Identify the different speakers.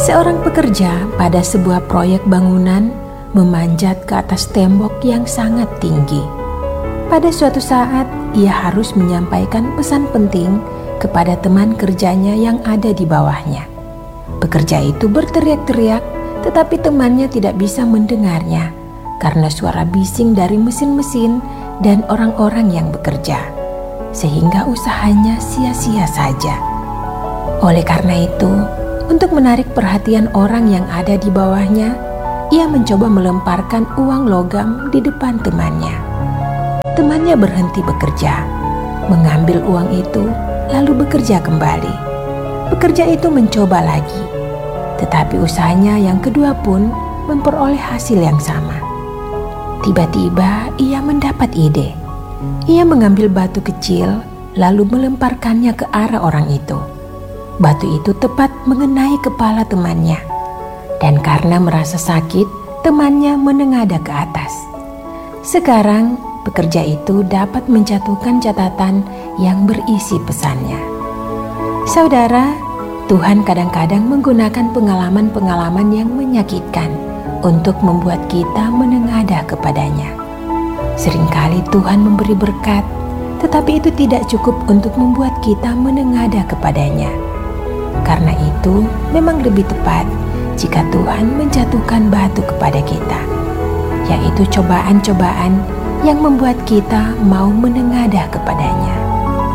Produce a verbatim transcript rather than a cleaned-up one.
Speaker 1: Seorang pekerja pada sebuah proyek bangunan memanjat ke atas tembok yang sangat tinggi. Pada suatu saat, ia harus menyampaikan pesan penting kepada teman kerjanya yang ada di bawahnya. Pekerja itu berteriak-teriak, tetapi temannya tidak bisa mendengarnya karena suara bising dari mesin-mesin dan orang-orang yang bekerja, sehingga usahanya sia-sia saja. Oleh karena itu, untuk menarik perhatian orang yang ada di bawahnya, ia mencoba melemparkan uang logam di depan temannya. Temannya berhenti bekerja, mengambil uang itu, lalu bekerja kembali. Pekerja itu mencoba lagi, tetapi usahanya yang kedua pun memperoleh hasil yang sama. Tiba-tiba ia mendapat ide. Ia mengambil batu kecil, lalu melemparkannya ke arah orang itu. Batu itu tepat mengenai kepala temannya, dan karena merasa sakit, temannya menengadah ke atas. Sekarang, pekerja itu dapat menjatuhkan catatan yang berisi pesannya. Saudara, Tuhan kadang-kadang menggunakan pengalaman-pengalaman yang menyakitkan untuk membuat kita menengadah kepadanya. Seringkali Tuhan memberi berkat, tetapi itu tidak cukup untuk membuat kita menengadah kepadanya. Karena itu, memang lebih tepat jika Tuhan menjatuhkan batu kepada kita, yaitu cobaan-cobaan yang membuat kita mau menengadah kepadanya.